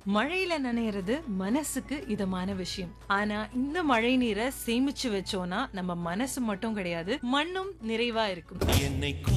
மழையில நனையிறது மனசுக்கு இதமான விஷயம். ஆனா இந்த மழை நீரை சேமிச்சு வச்சோம்னா நம்ம மனசு மட்டும் கிடையாது, மண்ணும் நிறைவா இருக்கும்.